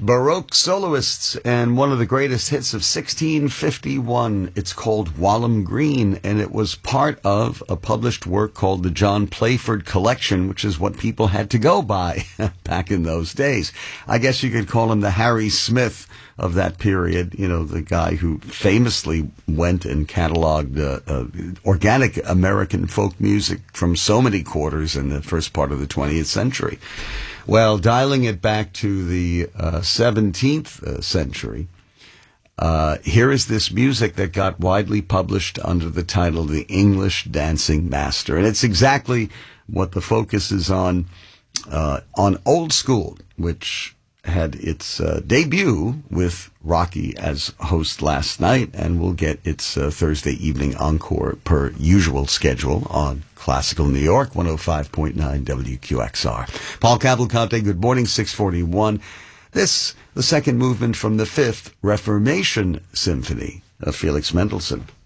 Baroque soloists, and one of the greatest hits of 1651. It's called Walham Green, and it was part of a published work called the John Playford Collection, which is what people had to go by back in those days. I guess you could call him the Harry Smith of that period, you know, the guy who famously went and cataloged organic American folk music from so many quarters in the first part of the 20th century. Well, dialing it back to the 17th century, here is this music that got widely published under the title The English Dancing Master. And it's exactly what the focus is on Old School, which had its debut with Rocky as host last night, and will get its Thursday evening encore per usual schedule on Classical New York, 105.9 WQXR. Paul Cavalcante, good morning, 641. This, the second movement from the Fifth Reformation Symphony of Felix Mendelssohn.